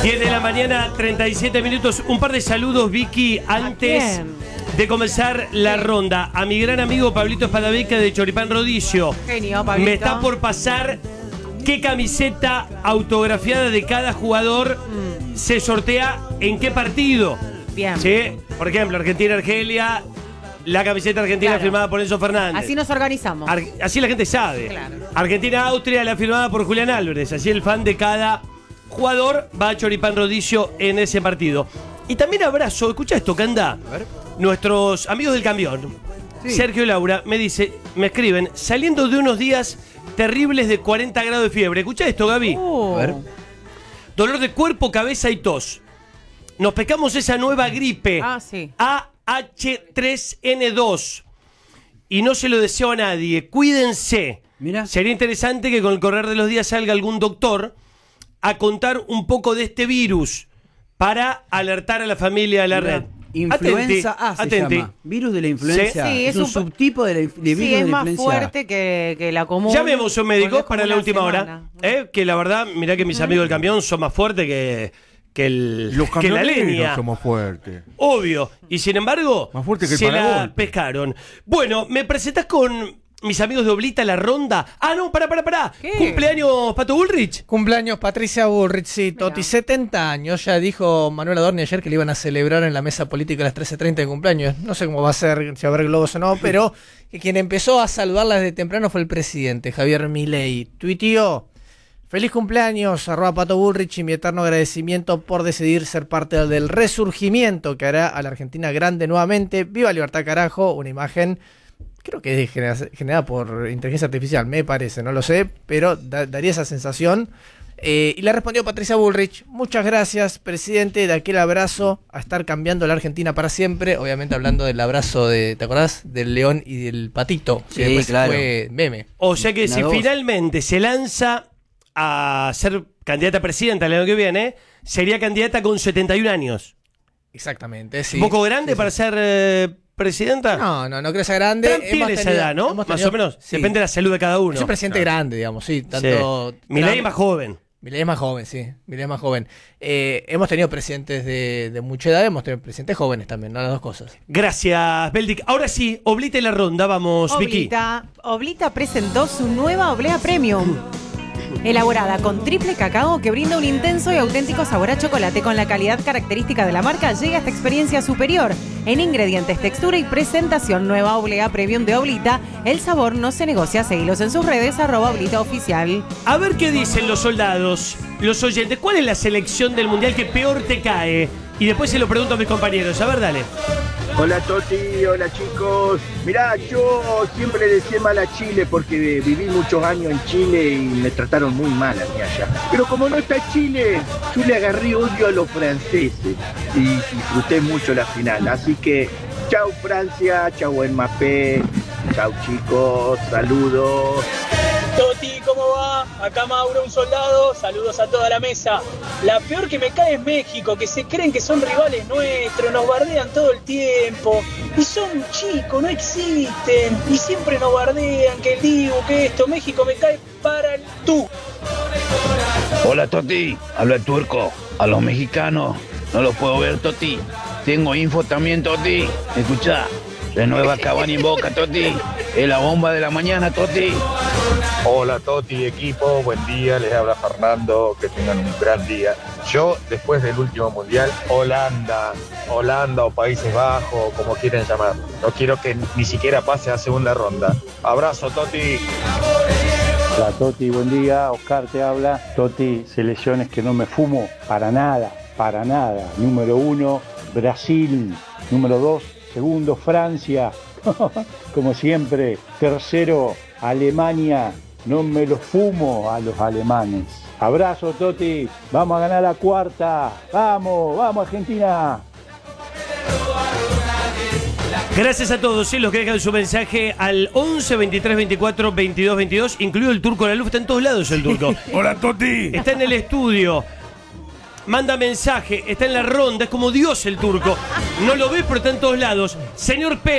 10 de la mañana, 37 minutos. Un par de saludos, Vicky, antes de comenzar la ronda. A mi gran amigo Pablito Espadavica de Choripán Rodicio. Genio, Pablito. Me está por pasar qué camiseta autografiada de cada jugador se sortea en qué partido. Bien. ¿Sí? Por ejemplo, Argentina-Argelia, la camiseta argentina firmada por Enzo Fernández. Así nos organizamos. Así la gente sabe. Claro. Argentina-Austria, la firmada por Julián Álvarez. Así el fan de cada jugador va a Choripán Rodicio en ese partido. Y también abrazo, escucha esto, Canda. A ver. Nuestros amigos del camión, Sí. Sergio y Laura, me escriben, saliendo de unos días terribles de 40 grados de fiebre. Escucha esto, Gaby. A ver. Dolor de cuerpo, cabeza y tos. Nos pescamos esa nueva gripe. Sí. AH3N2. Y no se lo deseo a nadie. Cuídense. Mirá. Sería interesante que con el correr de los días salga algún doctor a contar un poco de este virus para alertar a la familia de la red. Influenza A se llama. Virus de la influenza. Sí, es un subtipo de virus de la es más influenza. fuerte que la común. Llamemos a un médico porque es para como la una última semana. hora. Que la verdad, mirá que mis amigos del camión son más fuertes que la leña. Somos fuertes. Obvio. Y sin embargo, Más fuerte que el se la paragolpe. pescaron. Bueno, ¿me presentás con mis amigos de Oblita la ronda? Ah, no, pará. ¿Qué? ¿Cumpleaños Pato Bullrich? Cumpleaños Patricia Bullrich, sí, Toti, 70 años. Ya dijo Manuel Adorni ayer que le iban a celebrar en la mesa política a las 13:30 de cumpleaños. No sé cómo va a ser, si va a haber globos o no, pero que quien empezó a saludarla desde temprano fue el presidente, Javier Milei. Tuiteó: feliz cumpleaños, @Pato Bullrich, y mi eterno agradecimiento por decidir ser parte del resurgimiento que hará a la Argentina grande nuevamente. ¡Viva Libertad, carajo! Una imagen, creo que es generada por inteligencia artificial, me parece, no lo sé, pero daría esa sensación. Y le respondió Patricia Bullrich: muchas gracias, presidente, de aquel abrazo a estar cambiando la Argentina para siempre. Obviamente hablando del abrazo ¿te acordás? Del león y del patito, que Sí, después claro. fue meme. O sea que Una si dos. finalmente se lanza a ser candidata a presidenta el año que viene, sería candidata con 71 años. Exactamente, sí. ¿Un poco grande Sí, para sí. ser presidenta? No creo que sea grande. Trump tiene esa edad, ¿no? Más o menos. Sí. Depende de la salud de cada uno. Es un presidente grande, digamos, sí. Tanto Sí. Milei Trump- más joven. Milei es más joven, sí. Milei es más joven. Hemos tenido presidentes de mucha edad, hemos tenido presidentes jóvenes también, ¿no? Las dos cosas. Gracias, Beldic. Ahora sí, Oblita y la ronda, vamos, Vicky. Oblita presentó su nueva Oblea Premium. Elaborada con triple cacao que brinda un intenso y auténtico sabor a chocolate con la calidad característica de la marca, llega esta experiencia superior en ingredientes, textura y presentación. Nueva Oblea Premium de Oblita. El sabor no se negocia. Seguilos en sus redes, @OblitaOficial. A ver qué dicen los soldados, los oyentes. ¿Cuál es la selección del mundial que peor te cae? Y después se lo pregunto a mis compañeros. A ver, dale. Hola Toti, hola chicos. Mirá, yo siempre le decía mal a Chile porque viví muchos años en Chile y me trataron muy mal a mí allá. Pero como no está Chile, yo le agarré odio a los franceses y disfruté mucho la final. Así que, chau Francia, chau Mbappé, chau chicos, saludos. Toti, ¿cómo va? Acá Mauro, un soldado, saludos a toda la mesa. La peor que me cae es México, que se creen que son rivales nuestros, nos bardean todo el tiempo. Y son chicos, no existen. Y siempre nos bardean, que el Dibu, que esto. México me cae para el tú. Hola Toti, habla el turco. A los mexicanos no los puedo ver, Toti. Tengo info también, Toti. Escuchá, renueva Cavani en Boca, Toti. Es la bomba de la mañana, Toti. Hola Toti, equipo, buen día, les habla Fernando, que tengan un gran día. Yo, después del último mundial, Holanda o Países Bajos, como quieren llamar. No quiero que ni siquiera pase a segunda ronda. Abrazo, Toti. Hola Toti, buen día, Oscar te habla. Toti, selecciones que no me fumo para nada. Número 1, Brasil. Número 2, segundo, Francia. Como siempre. Tercero, Alemania. No me los fumo a los alemanes. Abrazo, Toti. Vamos a ganar la cuarta. Vamos Argentina. Gracias a todos los que dejan su mensaje al 11 23 24 22 22, incluido el turco. La luz está en todos lados, el turco. Hola Toti. Está en el estudio. Manda mensaje, está en la ronda, es como Dios el turco. No lo ves, pero está en todos lados. Señor P.